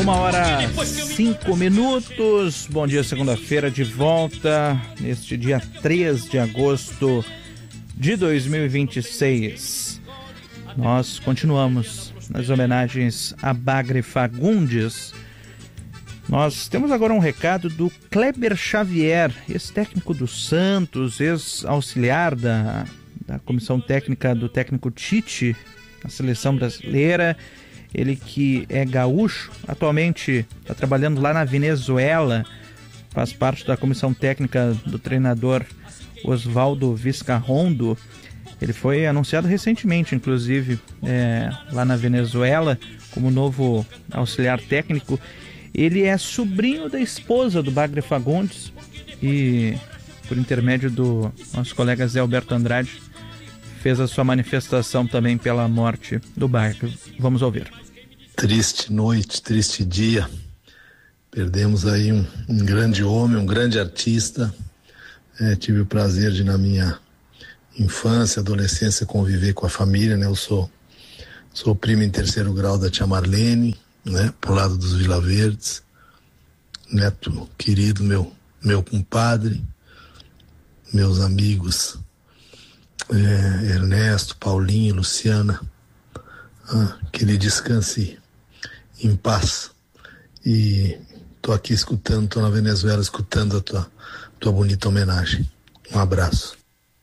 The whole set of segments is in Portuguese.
1h05. Bom dia, segunda-feira, de volta neste dia 3 de agosto de 2026. Nós continuamos nas homenagens a Bagre Fagundes. Nós temos agora um recado do Kleber Xavier, ex-técnico do Santos, ex-auxiliar da comissão técnica do técnico Tite, na seleção brasileira. Ele que é gaúcho, atualmente está trabalhando lá na Venezuela, faz parte da comissão técnica do treinador Osvaldo Vizcarrondo. Ele foi anunciado recentemente, inclusive, lá na Venezuela, como novo auxiliar técnico. Ele é sobrinho da esposa do Bagre Fagundes e, por intermédio do nosso colega Zé Alberto Andrade, fez a sua manifestação também pela morte do Bagre. Vamos ouvir. Triste noite, triste dia. Perdemos aí um grande homem, um grande artista. Tive o prazer de, na minha infância, adolescência, conviver com a família, né? Eu sou primo em terceiro grau da tia Marlene, né? Pro lado dos Vilaverdes. Neto querido, meu compadre, meus amigos Ernesto, Paulinho, Luciana, que ele descanse em paz. E tô aqui escutando, tô na Venezuela escutando a tua bonita homenagem. Um abraço.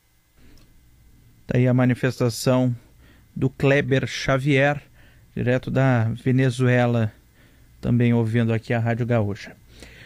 Tá aí a manifestação do Kleber Xavier, direto da Venezuela, também ouvindo aqui a Rádio Gaúcha.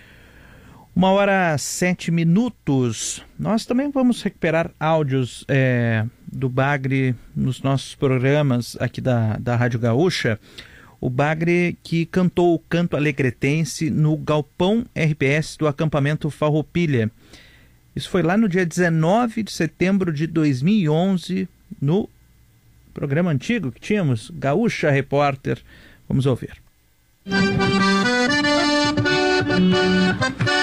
1h07. Nós também vamos recuperar áudios do Bagre nos nossos programas aqui da Rádio Gaúcha. O Bagre que cantou o canto alegretense no Galpão RPS do acampamento Farroupilha. Isso foi lá no dia 19 de setembro de 2011, no programa antigo que tínhamos, Gaúcha Repórter. Vamos ouvir.